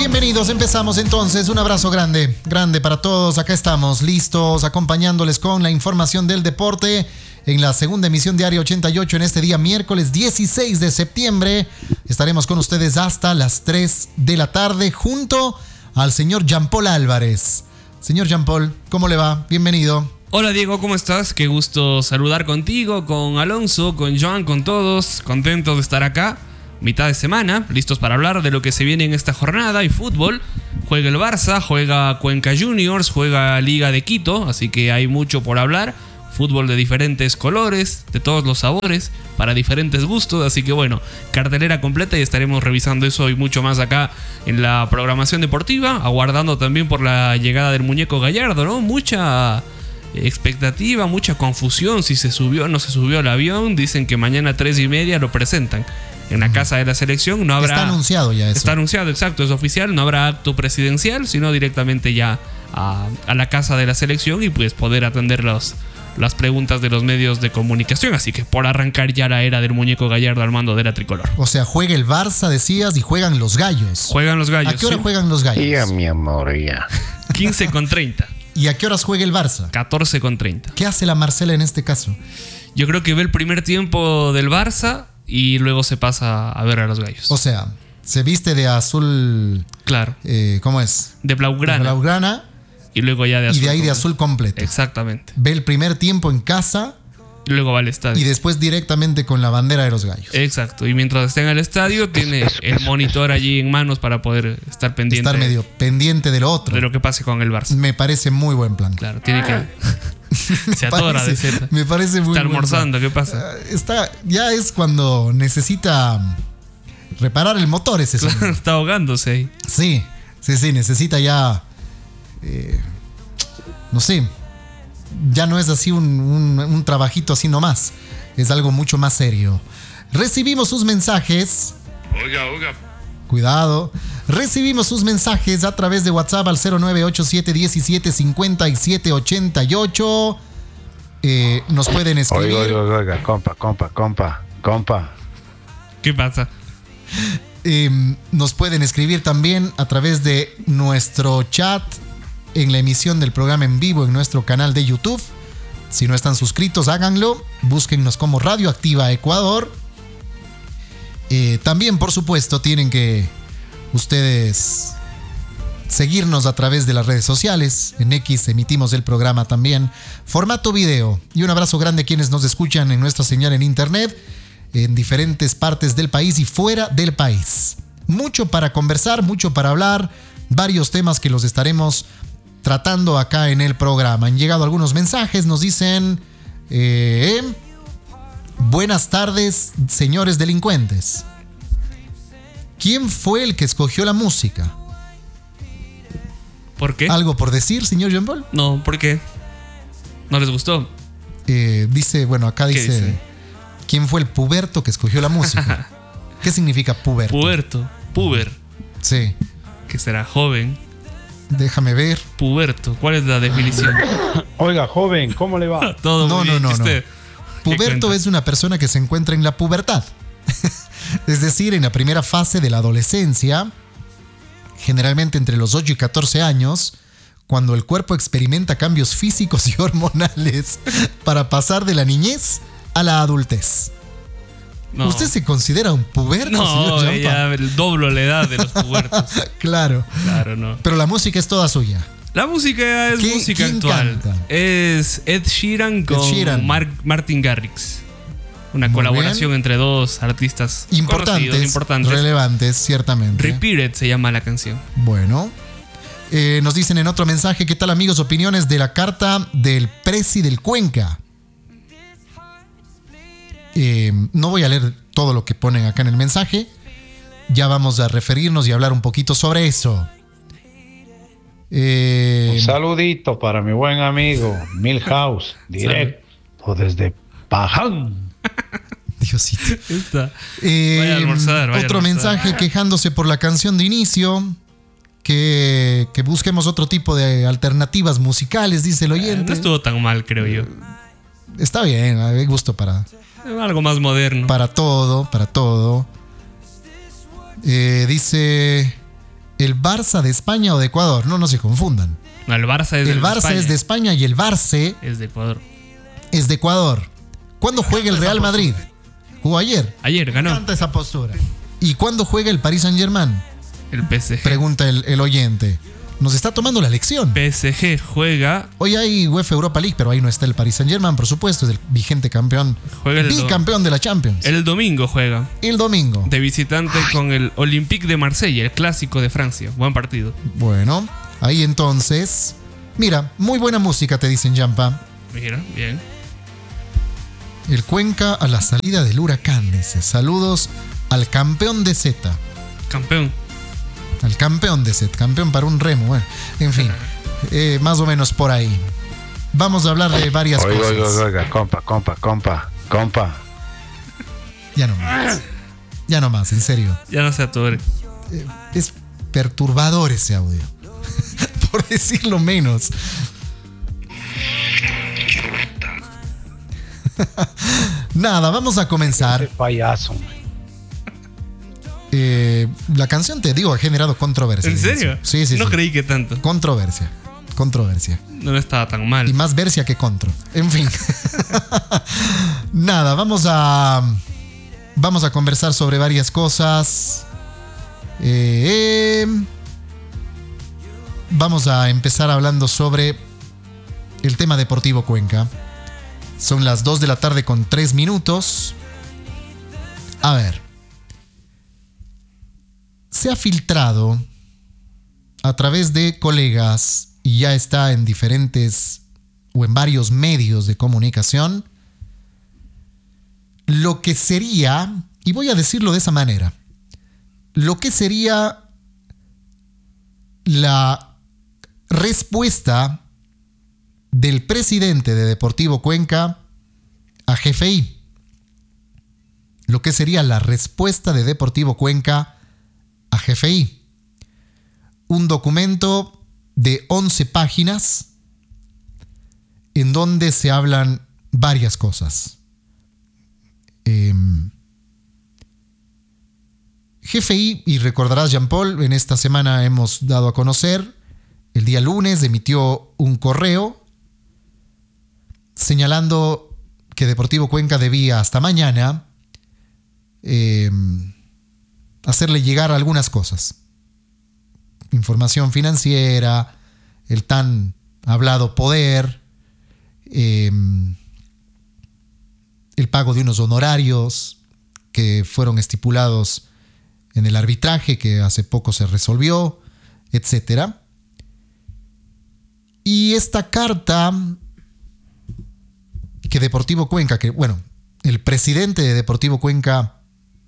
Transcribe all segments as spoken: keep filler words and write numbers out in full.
Bienvenidos, empezamos entonces. Un abrazo grande, grande para todos. Acá estamos listos, acompañándoles con la información del deporte en la segunda emisión de Área ochenta y ocho en este día miércoles dieciséis de septiembre. Estaremos con ustedes hasta las tres de la tarde junto al señor Jean-Paul Álvarez. Señor Jean-Paul, ¿cómo le va? Bienvenido. Hola Diego, ¿cómo estás? Qué gusto saludar contigo, con Alonso, con Joan, con todos. Contentos de estar acá. Mitad de semana, listos para hablar de lo que se viene en esta jornada y fútbol. Juega el Barça, juega Cuenca Juniors, juega Liga de Quito, así que hay mucho por hablar. Fútbol de diferentes colores, de todos los sabores, para diferentes gustos, así que bueno, cartelera completa y estaremos revisando eso y mucho más acá en la programación deportiva, aguardando también por la llegada del muñeco Gallardo, ¿no? Mucha expectativa, mucha confusión, si se subió o no se subió al avión. Dicen que mañana a tres y media lo presentan en la casa de la selección. No habrá, está anunciado ya eso. Está anunciado, exacto, es oficial. No habrá acto presidencial, sino directamente ya a, a la casa de la selección y pues poder atender los, las preguntas de los medios de comunicación. Así que por arrancar ya la era del muñeco Gallardo al mando de la tricolor. O sea, juega el Barça, decías, y juegan los gallos. Juegan los gallos. ¿A qué hora sí. juegan los gallos? Ya, mi amor, ya. quince con treinta. ¿Y a qué horas juega el Barça? catorce con treinta. ¿Qué hace la Marcela en este caso? Yo creo que ve el primer tiempo del Barça y luego se pasa a ver a los gallos. O sea, se viste de azul. Claro. Eh, ¿Cómo es? De blaugrana. De blaugrana. Y luego ya de azul. Y de ahí completo. de azul completo. Exactamente. Ve el primer tiempo en casa. Y luego va al estadio. Y después directamente con la bandera de los gallos. Exacto. Y mientras esté en el estadio, tiene el monitor allí en manos para poder estar pendiente. Estar medio pendiente de lo otro. De lo que pase con el Barça. Me parece muy buen plan. Claro, tiene que. Se atora de Z. Me parece muy Está buen almorzando, plan. ¿qué pasa? Está, ya es cuando necesita reparar el motor ese sonido. Está ahogándose ahí. Sí, sí, sí, necesita ya. Eh, no sé. Ya no es así un, un, un trabajito así nomás. Es algo mucho más serio. Recibimos sus mensajes. Oiga, oiga. Cuidado. Recibimos sus mensajes a través de WhatsApp al cero nueve ocho siete diecisiete cincuenta y siete ochenta y ocho. Eh, nos pueden escribir. Oiga, oiga, oiga, compa, compa, compa, compa. ¿Qué pasa? Eh, nos pueden escribir también a través de nuestro chat en la emisión del programa en vivo en nuestro canal de YouTube. Si no están suscritos, háganlo. Búsquennos como Radioactiva Ecuador. Eh, también, por supuesto, tienen que ustedes seguirnos a través de las redes sociales. En X emitimos el programa también. Formato video. Y un abrazo grande a quienes nos escuchan en nuestra señal en internet, en diferentes partes del país y fuera del país. Mucho para conversar, mucho para hablar. Varios temas que los estaremos tratando acá en el programa. Han llegado algunos mensajes, nos dicen eh, buenas tardes, señores delincuentes. ¿Quién fue el que escogió la música? ¿Por qué? ¿Algo por decir, señor Jean-Paul? No, ¿por qué? ¿No les gustó? Eh, dice, bueno, acá dice, dice? ¿quién fue el puberto que escogió la música? ¿Qué significa puberto? Puberto. Puber. Sí. Que será joven. Déjame ver. Puberto. ¿Cuál es la definición? Oiga, joven, ¿cómo le va? Todo No, muy no, bien. no, ¿Y usted? ¿Qué Puberto cuenta? es una persona que se encuentra en la pubertad. Es decir, en la primera fase de la adolescencia, generalmente entre los ocho y catorce años, cuando el cuerpo experimenta cambios físicos y hormonales para pasar de la niñez a la adultez. No. ¿Usted se considera un puberto, No, señor Jean-Paul? ya el doble la edad de los pubertos. Claro. Claro, no. Pero la música es toda suya. La música es ¿Quién- música quién actual. canta? Es Ed Sheeran con Sheeran. Mar- Martin Garrix. Una Muy colaboración bien. entre dos artistas Importantes, conocidos, importantes. relevantes, ciertamente. Repeated se llama la canción. Bueno. Eh, nos dicen en otro mensaje, ¿qué tal amigos? Opiniones de la carta del Presi del Cuenca. Eh, no voy a leer todo lo que ponen acá en el mensaje. Ya vamos a referirnos y hablar un poquito sobre eso. Eh, Un saludito para mi buen amigo Milhouse, directo desde Paján. Diosito. Esta. Eh, Vaya a almorzar, vaya a otro almorzar. mensaje quejándose por la canción de inicio. Que, que busquemos otro tipo de alternativas musicales, dice el oyente. No estuvo tan mal, creo yo. Está bien, hay gusto para, Algo más moderno. para todo, para todo. Eh, dice ¿El Barça de España o de Ecuador? No, no se confundan. No, el Barça es de El Barça España. es de España y el Barça Es de Ecuador. es de Ecuador. ¿Cuándo juega el Real Madrid? Jugó ayer. Ayer Me ganó encanta esa postura. ¿Y cuándo juega el Paris Saint-Germain? el P S G. Pregunta el, el oyente. Nos está tomando la lección. P S G juega. Hoy hay UEFA Europa League, pero ahí no está el Paris Saint-Germain, por supuesto, es el vigente campeón, Juega el do- bicampeón de la Champions. El, El domingo juega. domingo. De visitante con el Olympique de Marsella, el clásico de Francia. Buen partido. Bueno, ahí entonces. Mira, muy buena música, te dicen, Jampa. Mira, bien. El Cuenca a la salida del huracán, dice. Saludos al campeón de Z. Campeón. Al campeón de Z. Campeón para un remo. Bueno, en fin. eh, más o menos por ahí. Vamos a hablar de varias Oiga, cosas. oiga, oiga, compa, compa, compa, compa. Ya no más. Ya no más, en serio. Ya no se atore. Es perturbador ese audio. Por decirlo menos. Nada, vamos a comenzar. Ese payaso. Eh, la canción, te digo, ha generado controversia. ¿En serio? Sí, sí, No sí. creí que tanto. Controversia. Controversia. No estaba tan mal. Y más versia que contro. En fin. Nada, vamos a. Vamos a conversar sobre varias cosas. Eh, eh, vamos a empezar hablando sobre el tema Deportivo Cuenca. Son las dos de la tarde con tres minutos. A ver. Se ha filtrado a través de colegas y ya está en diferentes o en varios medios de comunicación lo que sería, y voy a decirlo de esa manera, lo que sería la respuesta del presidente de Deportivo Cuenca a G F I. Lo que sería la respuesta de Deportivo Cuenca a G F I. Un documento de once páginas en donde se hablan varias cosas. Eh, G F I, y recordarás, Jean-Paul, en esta semana hemos dado a conocer, el día lunes emitió un correo señalando que Deportivo Cuenca debía hasta mañana eh, hacerle llegar algunas cosas. Información financiera, el tan hablado poder, eh, el pago de unos honorarios que fueron estipulados en el arbitraje que hace poco se resolvió, etcétera. Y esta carta que Deportivo Cuenca, que bueno, el presidente de Deportivo Cuenca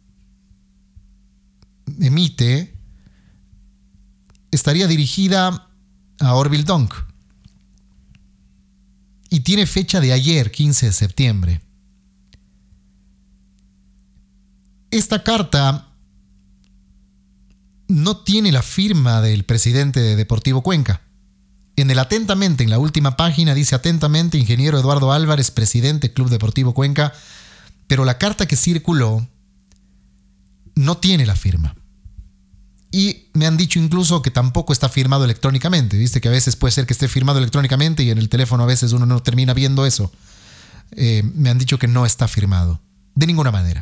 emite, estaría dirigida a Orville Donk y tiene fecha de ayer, quince de septiembre. Esta carta no tiene la firma del presidente de Deportivo Cuenca. En el atentamente, en la última página, dice atentamente, ingeniero Eduardo Álvarez, presidente Club Deportivo Cuenca, pero la carta que circuló no tiene la firma. Y me han dicho incluso que tampoco está firmado electrónicamente. Viste que a veces puede ser que esté firmado electrónicamente y en el teléfono a veces uno no termina viendo eso. Eh, me han dicho que no está firmado. De ninguna manera.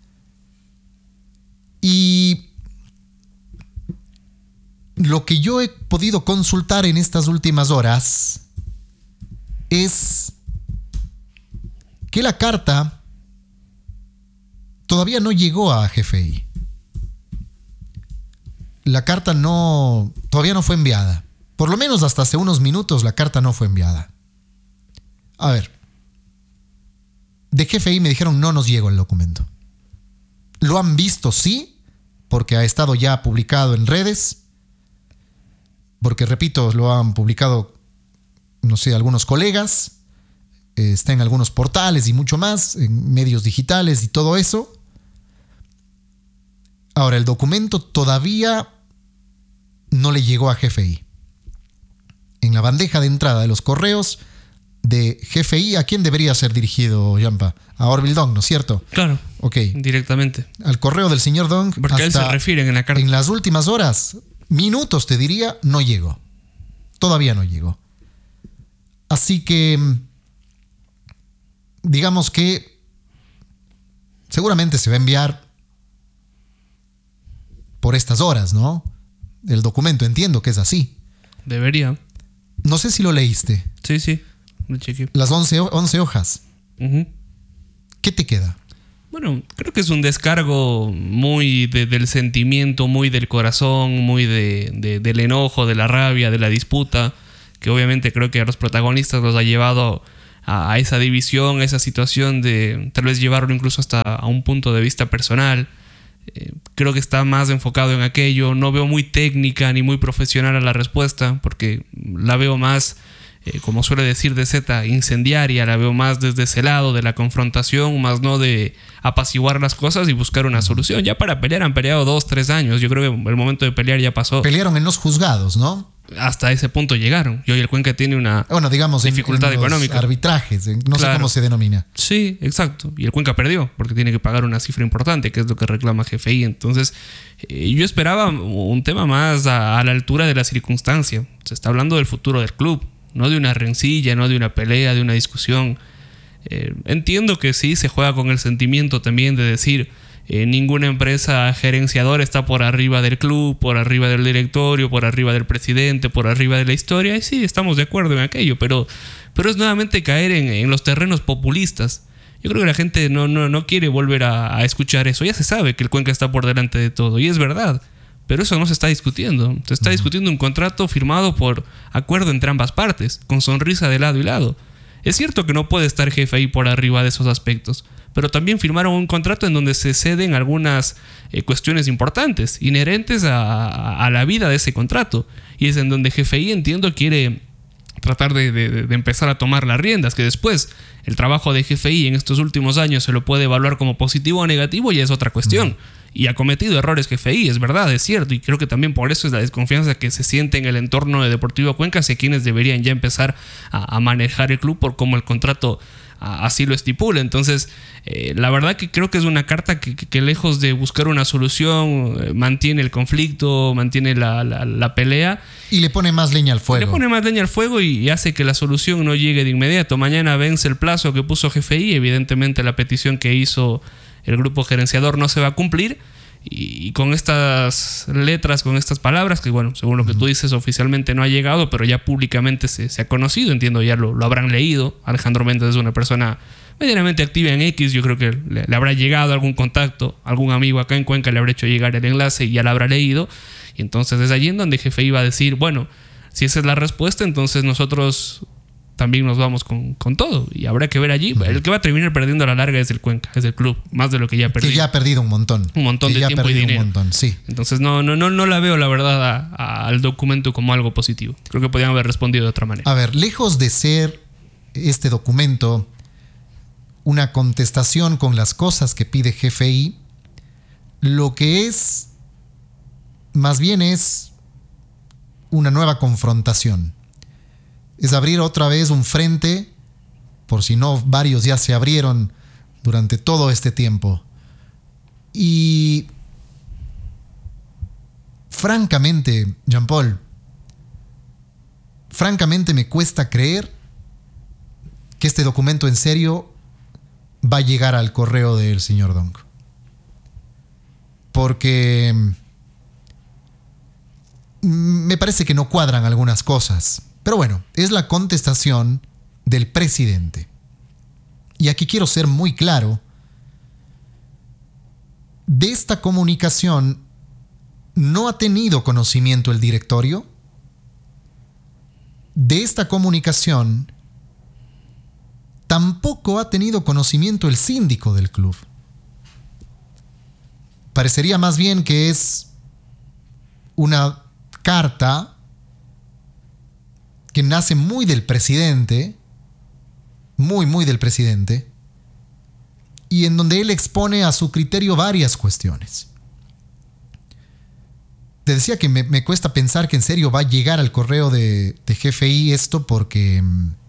Y lo que yo he podido consultar en estas últimas horas es que la carta todavía no llegó a G F I. La carta no, todavía no fue enviada. Por lo menos hasta hace unos minutos la carta no fue enviada. A ver. De G F I me dijeron no nos llegó el documento. Lo han visto, sí, porque ha estado ya publicado en redes. Porque, repito, lo han publicado, no sé, algunos colegas. Eh, está en algunos portales y mucho más, en medios digitales y todo eso. Ahora, el documento todavía no le llegó a G F I. En la bandeja de entrada de los correos de G F I, ¿a quién debería ser dirigido, Yampa? A Orville Donk, ¿no es cierto? Claro. Ok. Directamente. Al correo del señor Donk. Porque a él se refieren en la carta. En las últimas horas minutos te diría, no llegó. Todavía no llegó. Así que, digamos que seguramente se va a enviar por estas horas, ¿no? El documento, entiendo que es así. Debería. No sé si lo leíste. Sí, sí. Lo chequeé. Las once, once hojas. Uh-huh. ¿Qué te queda? Bueno, creo que es un descargo muy de, del sentimiento, muy del corazón, muy de, de, del enojo, de la rabia, de la disputa, que obviamente creo que a los protagonistas los ha llevado a, a esa división, a esa situación de tal vez llevarlo incluso hasta a un punto de vista personal. Eh, creo que está más enfocado en aquello. No veo muy técnica ni muy profesional a la respuesta, porque la veo más... Eh, como suele decir de Z, incendiaria, la veo más desde ese lado de la confrontación, más no de apaciguar las cosas y buscar una solución. Ya para pelear han peleado dos, tres años. Yo creo que el momento de pelear ya pasó. Pelearon en los juzgados, ¿no? Hasta ese punto llegaron. Y hoy el Cuenca tiene una bueno, digamos, dificultad en, en los económica. Arbitrajes, no Claro. sé cómo se denomina. Sí, exacto. Y el Cuenca perdió porque tiene que pagar una cifra importante, que es lo que reclama G F I. Entonces, eh, yo esperaba un tema más a, a la altura de la circunstancia. Se está hablando del futuro del club. No de una rencilla, no de una pelea, de una discusión. Eh, entiendo que sí, se juega con el sentimiento también de decir eh, ninguna empresa gerenciadora está por arriba del club, por arriba del directorio, por arriba del presidente, por arriba de la historia. Y sí, estamos de acuerdo en aquello, pero, pero es nuevamente caer en, en los terrenos populistas. Yo creo que la gente no, no, no quiere volver a, a escuchar eso. Ya se sabe que el Cuenca está por delante de todo, y es verdad. Pero eso no se está discutiendo. Se está discutiendo un contrato firmado por acuerdo entre ambas partes, con sonrisa de lado y lado. Es cierto que no puede estar G F I por arriba de esos aspectos, pero también firmaron un contrato en donde se ceden algunas eh, cuestiones importantes, inherentes a, a, a la vida de ese contrato. Y es en donde G F I, entiendo, quiere tratar de, de, de empezar a tomar las riendas, que después el trabajo de G F I en estos últimos años se lo puede evaluar como positivo o negativo, y es otra cuestión. Mm. Y ha cometido errores G F I, es verdad, es cierto, y creo que también por eso es la desconfianza que se siente en el entorno de Deportivo Cuenca hacia quienes deberían ya empezar a, a manejar el club por cómo el contrato a, así lo estipula. Entonces, eh, la verdad que creo que es una carta que, que, que lejos de buscar una solución, eh, mantiene el conflicto, mantiene la, la, la pelea. Y le pone más leña al fuego. Le pone más leña al fuego y hace que la solución no llegue de inmediato. Mañana vence el plazo que puso G F I, evidentemente la petición que hizo el grupo gerenciador no se va a cumplir, y con estas letras, con estas palabras, que bueno, según lo que tú dices oficialmente no ha llegado, pero ya públicamente se, se ha conocido, entiendo, ya lo, lo habrán leído. Alejandro Méndez es una persona medianamente activa en X, yo creo que le, le habrá llegado algún contacto, algún amigo acá en Cuenca le habrá hecho llegar el enlace y ya lo habrá leído, y entonces es allí en donde G F I va a decir, bueno, si esa es la respuesta, entonces nosotros también nos vamos con, con todo, y habrá que ver allí. Uh-huh. El que va a terminar perdiendo a la larga es el Cuenca, es el club, más de lo que ya ha perdido. Que ya ha perdido un montón. Un montón que de ya tiempo ha perdido y dinero. Un montón, sí. Entonces no, no, no, no la veo, la verdad, a, a, al documento como algo positivo. Creo que podrían haber respondido de otra manera. A ver, lejos de ser este documento una contestación con las cosas que pide G F I, lo que es más bien es una nueva confrontación. Es abrir otra vez un frente, por si no varios ya se abrieron durante todo este tiempo. Y francamente, Jean-Paul, francamente me cuesta creer que este documento en serio va a llegar al correo del señor Dong. Porque me parece que no cuadran algunas cosas. Pero bueno, es la contestación del presidente. Y aquí quiero ser muy claro. De esta comunicación no ha tenido conocimiento el directorio. De esta comunicación tampoco ha tenido conocimiento el síndico del club. Parecería más bien que es una carta que nace muy del presidente, muy, muy del presidente, y en donde él expone a su criterio varias cuestiones. Te decía que me, me cuesta pensar que en serio va a llegar al correo de, de G F I esto, porque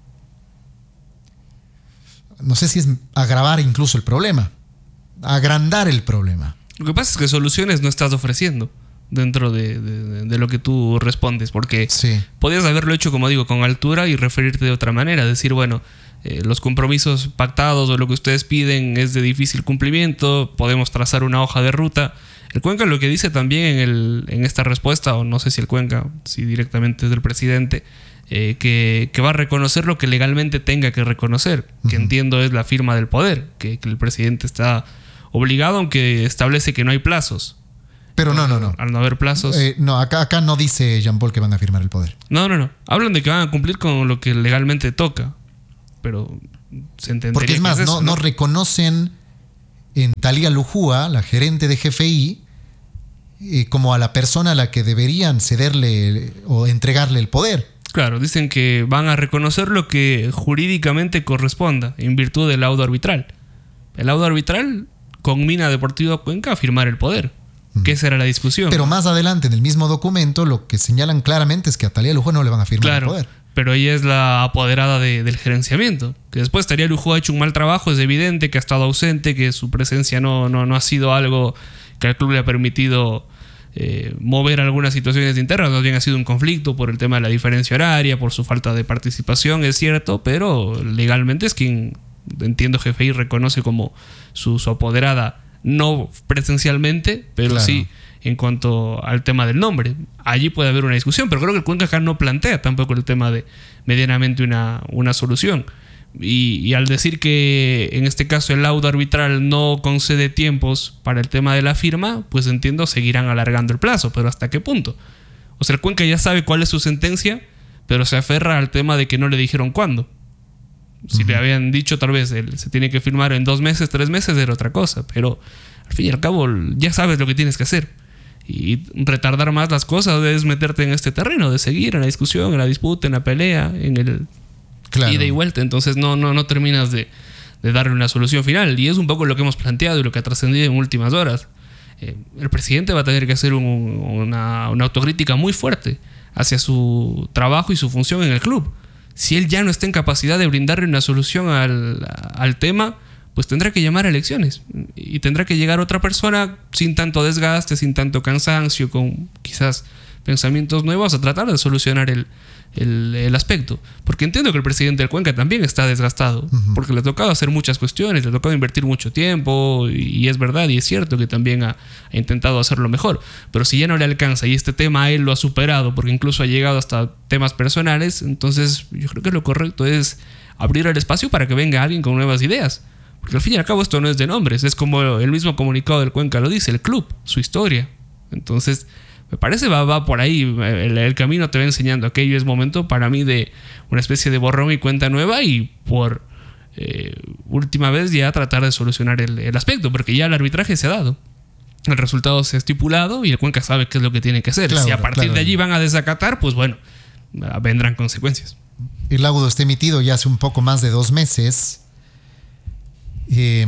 no sé si es agravar incluso el problema, agrandar el problema. Lo que pasa es que soluciones no estás ofreciendo. dentro de, de, de lo que tú respondes, porque Sí. podías haberlo hecho, como digo, con altura y referirte de otra manera, decir, bueno, eh, los compromisos pactados o lo que ustedes piden es de difícil cumplimiento, podemos trazar una hoja de ruta. El Cuenca lo que dice también en, el, en esta respuesta, o no sé si el Cuenca, si directamente es del presidente, eh, que, que va a reconocer lo que legalmente tenga que reconocer, que Uh-huh. entiendo es la firma del poder, que, que el presidente está obligado, aunque establece que no hay plazos. Pero no, no, no. Al no haber plazos. Eh, no, acá, acá no dice Jean Paul que van a firmar el poder. No, no, no. Hablan de que van a cumplir con lo que legalmente toca. Pero se entendería Porque es que más, es eso, no, no reconocen en Thalía Lujúa, la gerente de G F I, eh, como a la persona a la que deberían cederle o entregarle el poder. Claro, dicen que van a reconocer lo que jurídicamente corresponda en virtud del laudo arbitral. El laudo arbitral conmina a Deportivo Cuenca a firmar el poder. Ujú. Que esa era la discusión. Pero más adelante en el mismo documento lo que señalan claramente es que a Thalía Lujúa no le van a firmar Claro, el poder. pero ella es la apoderada de- del gerenciamiento. Que después Thalía Lujúa ha hecho un mal trabajo, es evidente que ha estado ausente, que su presencia no, no, no ha sido algo que al club le ha permitido eh, mover algunas situaciones internas, más bien ha sido un conflicto por el tema de la diferencia horaria, por su falta de participación, es cierto, pero legalmente es quien, entiendo, G F I reconoce como su, su apoderada, no presencialmente, pero Claro. sí en cuanto al tema del nombre. Allí puede haber una discusión, pero creo que el Cuenca acá no plantea tampoco el tema de medianamente una, una solución. Y, y al decir que en este caso el laudo arbitral no concede tiempos para el tema de la firma, pues entiendo seguirán alargando el plazo, pero ¿hasta qué punto? O sea, el Cuenca ya sabe cuál es su sentencia, pero se aferra al tema de que no le dijeron cuándo. Si Ujú. le habían dicho tal vez el- se tiene que firmar en dos meses, tres meses, era otra cosa, pero al fin y al cabo ya sabes lo que tienes que hacer. Y retardar más las cosas es meterte en este terreno, de seguir en la discusión, en la disputa, en la pelea, en el Claro. ida y vuelta. Entonces no, no, no terminas de, de darle una solución final. Y es un poco lo que hemos planteado y lo que ha trascendido en últimas horas. Eh, el presidente va a tener que hacer un- una, una autocrítica muy fuerte hacia su trabajo y su función en el club. Si él ya no está en capacidad de brindarle una solución al, al tema, pues tendrá que llamar a elecciones. Y tendrá que llegar otra persona sin tanto desgaste, sin tanto cansancio, con quizás pensamientos nuevos a tratar de solucionar el, el, el aspecto. Porque entiendo que el presidente del Cuenca también está desgastado, Ujú. porque le ha tocado hacer muchas cuestiones, le ha tocado invertir mucho tiempo, y, y es verdad y es cierto que también ha, ha intentado hacerlo mejor. Pero si ya no le alcanza y este tema a él lo ha superado, porque incluso ha llegado hasta temas personales, entonces yo creo que lo correcto es abrir el espacio para que venga alguien con nuevas ideas. Porque al fin y al cabo esto no es de nombres, es como el mismo comunicado del Cuenca lo dice, el club, su historia. Entonces, me parece va, va por ahí, el, el camino te va enseñando. Aquello es momento para mí de una especie de borrón y cuenta nueva y por eh, última vez ya tratar de solucionar el, el aspecto, porque ya el arbitraje se ha dado. El resultado se ha estipulado y el Cuenca sabe qué es lo que tiene que hacer. Claro, si a partir claro. de allí van a desacatar, pues bueno, vendrán consecuencias. El laudo está emitido ya hace un poco más de dos meses. Eh,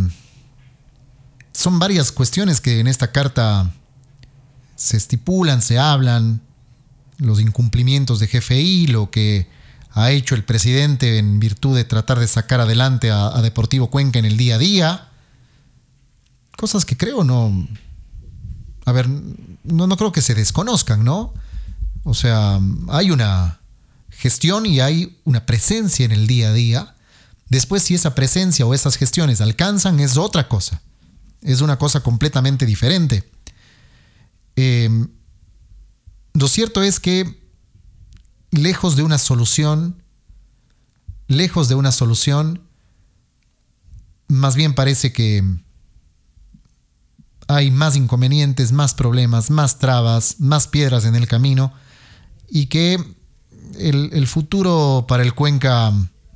son varias cuestiones que en esta carta se estipulan, se hablan, los incumplimientos de G F I, lo que ha hecho el presidente en virtud de tratar de sacar adelante a, a Deportivo Cuenca en el día a día. Cosas que creo no... A ver, no, no creo que se desconozcan, ¿no? O sea, hay una gestión y hay una presencia en el día a día. Después, si esa presencia o esas gestiones alcanzan, es otra cosa. Es una cosa completamente diferente. Eh, lo cierto es que lejos de una solución, lejos de una solución, más bien parece que hay más inconvenientes, más problemas, más trabas, más piedras en el camino y que el, el futuro para el Cuenca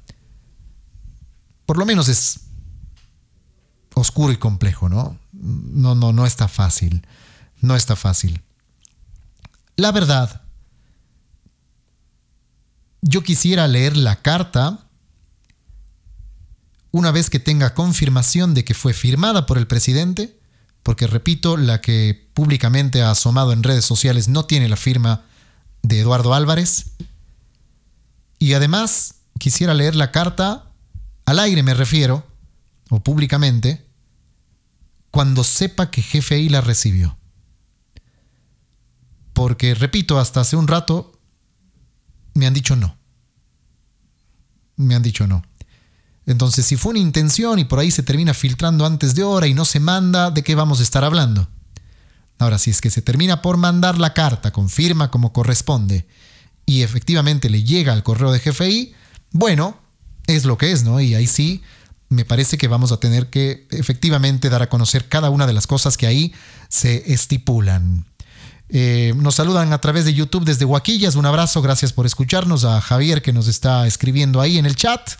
por lo menos es oscuro y complejo, ¿no? No, no, no está fácil. No está fácil. La verdad, yo quisiera leer la carta una vez que tenga confirmación de que fue firmada por el presidente, porque repito, la que públicamente ha asomado en redes sociales no tiene la firma de Eduardo Álvarez. Y además quisiera leer la carta al aire, me refiero, o públicamente, cuando sepa que G F I la recibió. porque, repito, hasta hace un rato me han dicho no. Me han dicho no. Entonces, si fue una intención y por ahí se termina filtrando antes de hora y no se manda, ¿de qué vamos a estar hablando? Ahora, si es que se termina por mandar la carta con firma como corresponde y efectivamente le llega al correo de G F I, bueno, es lo que es, ¿no? Y ahí sí, me parece que vamos a tener que efectivamente dar a conocer cada una de las cosas que ahí se estipulan. Eh, nos saludan a través de YouTube desde Huaquillas. Un abrazo, gracias por escucharnos. A Javier, que nos está escribiendo ahí en el chat.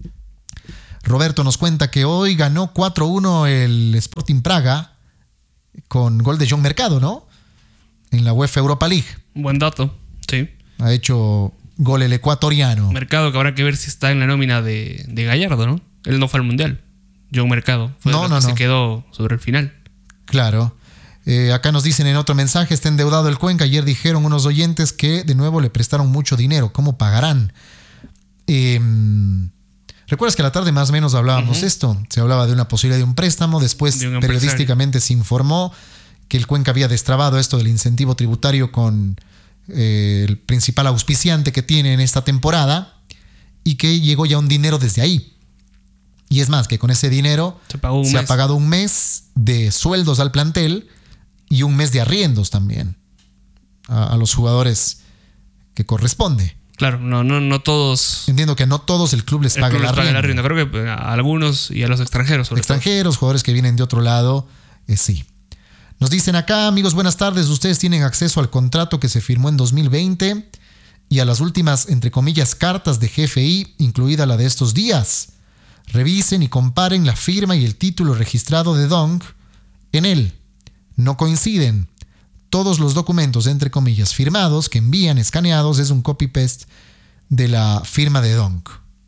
Roberto nos cuenta que hoy ganó cuatro uno el Sporting Praga con gol de John Mercado, ¿no? En la UEFA Europa League. Buen dato, sí. Ha hecho gol el ecuatoriano. Mercado, que habrá que ver si está en la nómina de, de Gallardo, ¿no? Él no fue al Mundial. John Mercado fue no, de los no, que no. se quedó sobre el final. Claro. Eh, acá nos dicen en otro mensaje, está endeudado el Cuenca. Ayer dijeron unos oyentes que de nuevo le prestaron mucho dinero. ¿Cómo pagarán? Eh, ¿Recuerdas que a la tarde más o menos hablábamos uh-huh. esto? Se hablaba de una posibilidad de un préstamo. Después de periodísticamente se informó que el Cuenca había destrabado esto del incentivo tributario con eh, el principal auspiciante que tiene en esta temporada y que llegó ya un dinero desde ahí. Y es más, que con ese dinero se, pagó un se mes. ha pagado un mes de sueldos al plantel y un mes de arriendos también a, a los jugadores que corresponde. Claro, no, no, no todos. Entiendo que a no todos el club les el paga club el les paga arriendo. el arriendo. Creo que a algunos y a los extranjeros. Sobre Extranjeros, todo. Jugadores que vienen de otro lado, eh, sí. Nos dicen acá, amigos, buenas tardes. Ustedes tienen acceso al contrato que se firmó en dos mil veinte y a las últimas, entre comillas, cartas de G F I, incluida la de estos días. Revisen y comparen la firma y el título registrado de Dong en él. No coinciden. Todos los documentos, entre comillas, firmados que envían escaneados es un copy-paste de la firma de Dong.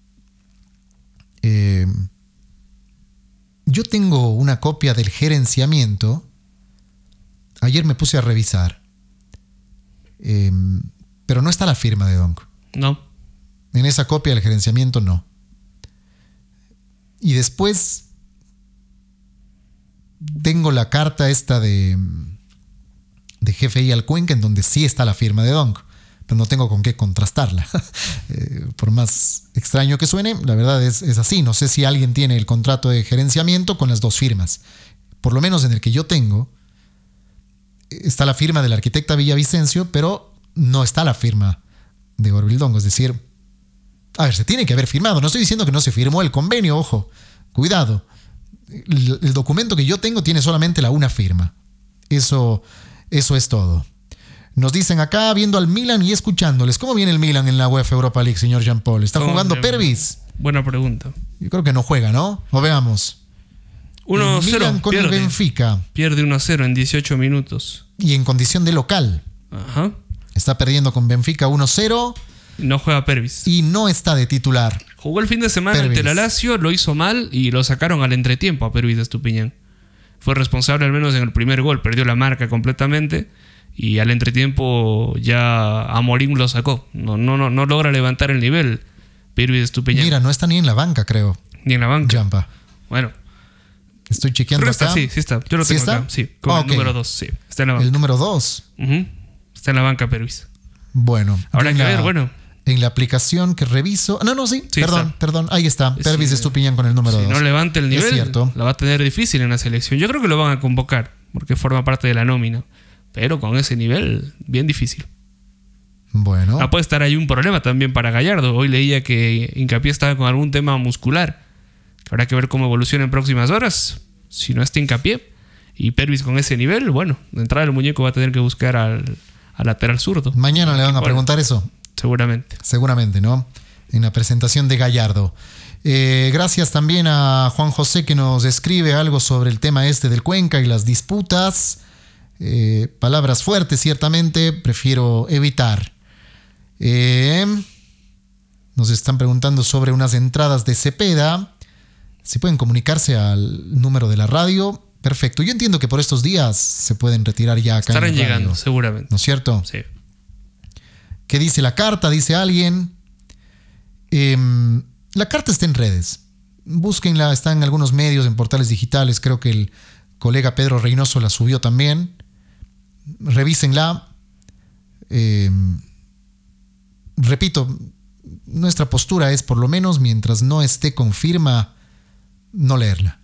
Eh, yo tengo una copia del gerenciamiento. Ayer me puse a revisar. Eh, pero no está la firma de Dong. No. En esa copia del gerenciamiento no. Y después tengo la carta esta de, de G F I al Cuenca en donde sí está la firma de Dong, pero no tengo con qué contrastarla. eh, por más extraño que suene, la verdad es, es así. No sé si alguien tiene el contrato de gerenciamiento con las dos firmas. Por lo menos en el que yo tengo está la firma del arquitecta Villavicencio, pero no está la firma de Orbildongo. Es decir, a ver, se tiene que haber firmado. No estoy diciendo que no se firmó el convenio, ojo, cuidado. El, el documento que yo tengo tiene solamente la una firma. Eso, eso es todo. Nos dicen acá, viendo al Milan y escuchándoles. ¿Cómo viene el Milan en la UEFA Europa League, señor Jean Paul? ¿Está jugando bien. Pervis? Buena pregunta. Yo creo que no juega, ¿no? O veamos. uno a cero. Milan con pierde. el Benfica. Pierde uno a cero en dieciocho minutos. Y en condición de local. Ajá. Está perdiendo con Benfica uno cero. No juega Pervis. Y no está de titular. Jugó el fin de semana Pervis. ante la Lazio, lo hizo mal y lo sacaron al entretiempo a Pervis de Estupiñán. Fue responsable al menos en el primer gol, perdió la marca completamente y al entretiempo ya Amorim lo sacó. No, no, no, no logra levantar el nivel Pervis de Estupiñán. Mira, no está ni en la banca, creo. Ni en la banca. Jampa. Bueno. Estoy chequeando Pero está, acá. sí, sí está. Yo lo ¿Sí tengo está? acá. Sí, con Ah, el ok. número dos, sí. Está en la banca. El número dos. Uh-huh. Está en la banca Pervis. Bueno. Habrá en que la- ver, bueno. En la aplicación que reviso. Ah, no, no, sí. Sí, perdón, está. perdón. Ahí está. Sí, Pervis de Estupiñán con el número Si dos. no levanta el nivel, Es cierto. la va a tener difícil en la selección. Yo creo que lo van a convocar, porque forma parte de la nómina. Pero con ese nivel, bien difícil. Bueno. Ah, puede estar ahí un problema también para Gallardo. Hoy leía que Hincapié estaba con algún tema muscular. Que habrá que ver cómo evoluciona en próximas horas. Si no está Hincapié y Pervis con ese nivel, bueno, de entrada el muñeco va a tener que buscar al, al lateral zurdo. Mañana le van a Bueno, preguntar eso. Seguramente. Seguramente, ¿no? En la presentación de Gallardo. Eh, gracias también a Juan José que nos escribe algo sobre el tema este del Cuenca y las disputas. Eh, palabras fuertes, ciertamente, prefiero evitar. Eh, nos están preguntando sobre unas entradas de Cepeda. Si pueden comunicarse al número de la radio, perfecto. Yo entiendo que por estos días se pueden retirar ya acá. Estarán en la radio, llegando, seguramente. ¿no es cierto? Sí. ¿Qué dice la carta? Dice alguien. Eh, la carta está en redes. Búsquenla, está en algunos medios, en portales digitales. Creo que el colega Pedro Reynoso la subió también. Revísenla. Eh, repito, nuestra postura es, por lo menos mientras no esté con firma, no leerla.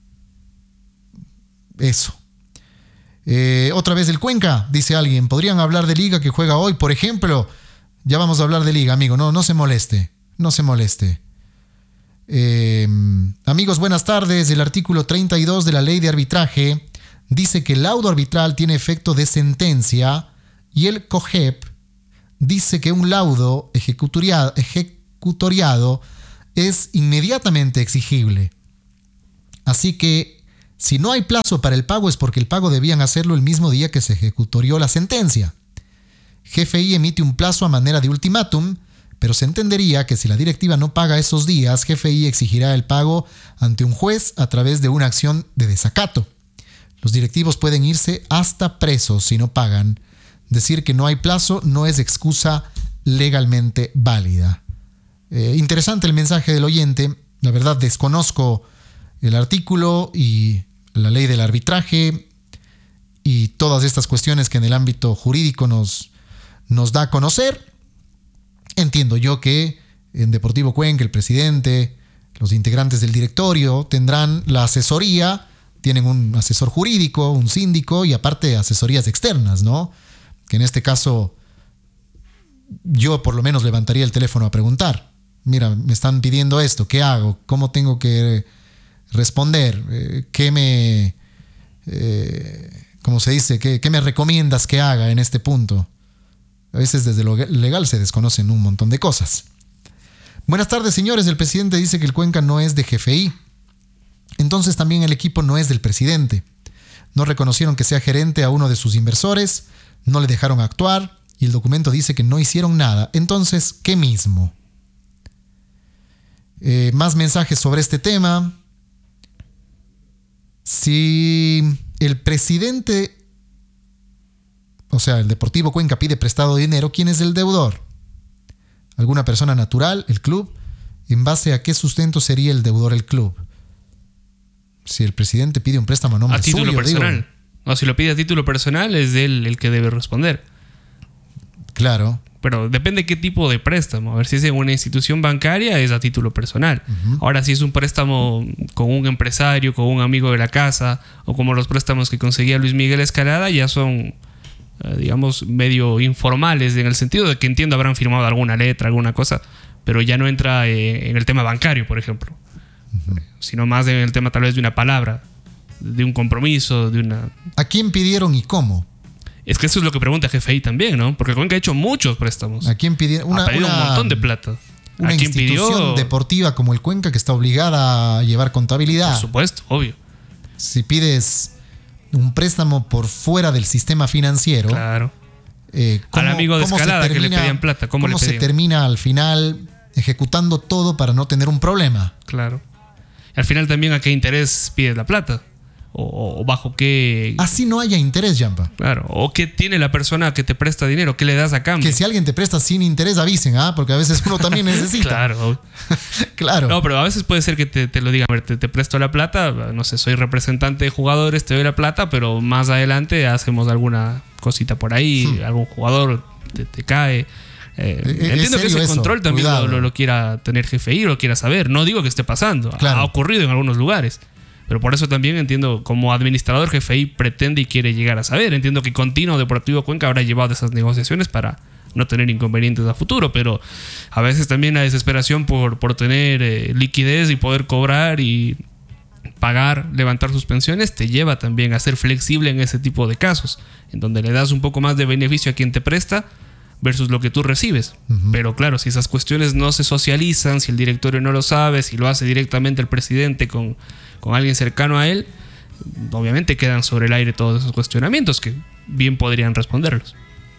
Eso. Eh, otra vez el Cuenca, dice alguien. ¿Podrían hablar de Liga que juega hoy? Por ejemplo, ya vamos a hablar de Liga, amigo. No, no se moleste. No se moleste. Eh, amigos, buenas tardes. El artículo treinta y dos de la ley de arbitraje dice que el laudo arbitral tiene efecto de sentencia y el COGEP dice que un laudo ejecutoriado, ejecutoriado es inmediatamente exigible. Así que si no hay plazo para el pago es porque el pago debían hacerlo el mismo día que se ejecutorió la sentencia. G F I emite un plazo a manera de ultimátum, pero se entendería que si la directiva no paga esos días, G F I exigirá el pago ante un juez a través de una acción de desacato. Los directivos pueden irse hasta presos si no pagan. Decir que no hay plazo no es excusa legalmente válida. Eh, interesante el mensaje del oyente. La verdad, desconozco el artículo y la ley del arbitraje y todas estas cuestiones que en el ámbito jurídico nos, nos da a conocer. Entiendo yo que en Deportivo Cuenca el presidente, los integrantes del directorio tendrán la asesoría, tienen un asesor jurídico, un síndico y aparte asesorías externas, ¿no? Que en este caso yo por lo menos levantaría el teléfono a preguntar. Mira, me están pidiendo esto, ¿qué hago? ¿Cómo tengo que responder? Eh, ¿Qué me, eh, ¿cómo se dice? ¿Qué, ¿Qué me recomiendas que haga en este punto? A veces desde lo legal se desconocen un montón de cosas. Buenas tardes, señores. El presidente dice que el Cuenca no es de G F I. Entonces también el equipo no es del presidente. No reconocieron que sea gerente a uno de sus inversores, no le dejaron actuar y el documento dice que no hicieron nada. Entonces, ¿qué mismo? Eh, más mensajes sobre este tema. Si el presidente, o sea, el Deportivo Cuenca pide prestado dinero, ¿quién es el deudor? ¿Alguna persona natural? ¿El club? ¿En base a qué sustento sería el deudor el club? Si el presidente pide un préstamo a nombre a título suyo, personal. Digo, No, si lo pide a título personal es él el que debe responder. Claro. Pero depende de qué tipo de préstamo. A ver, si es en una institución bancaria es a título personal. Uh-huh. Ahora, si es un préstamo con un empresario, con un amigo de la casa, o como los préstamos que conseguía Luis Miguel Escalada, ya son, eh, digamos, medio informales, en el sentido de que entiendo habrán firmado alguna letra, alguna cosa, pero ya no entra eh, en el tema bancario, por ejemplo. Uh-huh. Sino más en el tema tal vez de una palabra, de un compromiso, de una... ¿A quién pidieron y cómo? Es que eso es lo que pregunta G F I también, ¿no? Porque Cuenca ha hecho muchos préstamos. ¿A quién pidieron? Una, ha pedido una, un montón de plata. Una ¿A quién institución pidió? deportiva como el Cuenca que está obligada a llevar contabilidad. Por supuesto, obvio. Si pides un préstamo por fuera del sistema financiero... Claro. Eh, ¿cómo, Al amigo de Escalada termina, que le pedían plata, ¿cómo, ¿cómo le pedían? se termina al final ejecutando todo para no tener un problema? Claro. Al final también a qué interés pides la plata. O, o bajo qué... Así no haya interés, Yampa. Claro. O qué tiene la persona que te presta dinero. ¿Qué le das a cambio? Que si alguien te presta sin interés, avisen, ¿ah? Porque a veces uno también necesita. Claro. Claro. No, pero a veces puede ser que te, te lo digan. A ver, te, te presto la plata. No sé, soy representante de jugadores, te doy la plata, pero más adelante hacemos alguna cosita por ahí. Hmm. Algún jugador te, te cae. Eh, ¿Es entiendo que ese eso? control también lo, lo, lo quiera tener G F I, lo quiera saber. No digo que esté pasando. Claro. Ha ocurrido en algunos lugares. Pero por eso también entiendo, como administrador, G F I pretende y quiere llegar a saber. Entiendo que Continuo Deportivo Cuenca habrá llevado esas negociaciones para no tener inconvenientes a futuro, pero a veces también la desesperación por, por tener eh, liquidez y poder cobrar y pagar, levantar sus pensiones, te lleva también a ser flexible en ese tipo de casos, en donde le das un poco más de beneficio a quien te presta versus lo que tú recibes. Uh-huh. Pero claro, si esas cuestiones no se socializan, si el directorio no lo sabe, si lo hace directamente el presidente con, con alguien cercano a él, obviamente quedan sobre el aire todos esos cuestionamientos que bien podrían responderlos.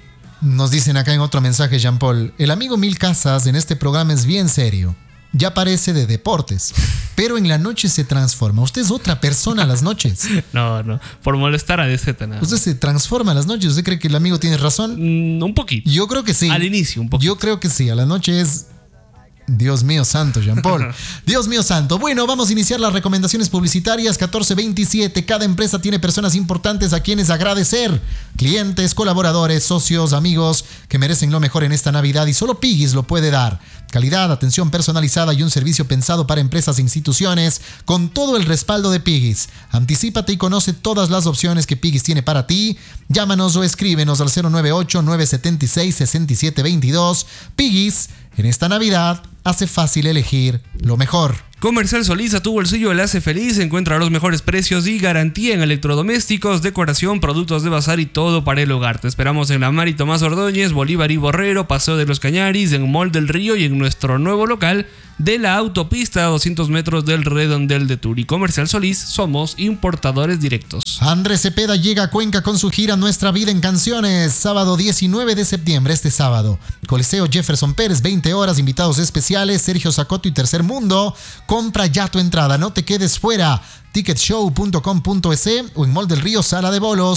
Nos dicen acá en otro mensaje, Jean Paul, el amigo Mil Casas en este programa es bien serio. Ya parece de deportes, pero en la noche se transforma. Usted es otra persona a las noches. No, no, por molestar a D Z nada. Usted se transforma a las noches. ¿Usted cree que el amigo tiene razón? Mm, un poquito. Yo creo que sí. Al inicio, un poquito. Yo creo que sí. A la noche es Dios mío santo, Jean Paul. Dios mío santo. Bueno, vamos a iniciar las recomendaciones publicitarias. catorce veintisiete. Cada empresa tiene personas importantes a quienes agradecer. Clientes, colaboradores, socios, amigos que merecen lo mejor en esta Navidad y solo Piggy's lo puede dar. Calidad, atención personalizada y un servicio pensado para empresas e instituciones con todo el respaldo de Piggy's. Anticípate y conoce todas las opciones que Piggy's tiene para ti. Llámanos o escríbenos al cero nueve ocho, nueve siete seis, seis siete dos dos. Piggy's, en esta Navidad, hace fácil elegir lo mejor. Comercial Solís, a tu bolsillo le hace feliz. Encuentra los mejores precios y garantía en electrodomésticos, decoración, productos de bazar y todo para el hogar. Te esperamos en la Mari Tomás Ordóñez, Bolívar y Borrero, Paseo de los Cañaris, en Mall del Río y en nuestro nuevo local de la autopista a doscientos metros del Redondel de Turi. Comercial Solís, somos importadores directos. Andrés Cepeda llega a Cuenca con su gira Nuestra Vida en Canciones, sábado diecinueve de septiembre, este sábado. Coliseo Jefferson Pérez, veinte horas, invitados especiales, Sergio Zacoto y Tercer Mundo. Compra ya tu entrada, no te quedes fuera. ticket show punto com punto es o en Mall del Río, Sala de Bolos.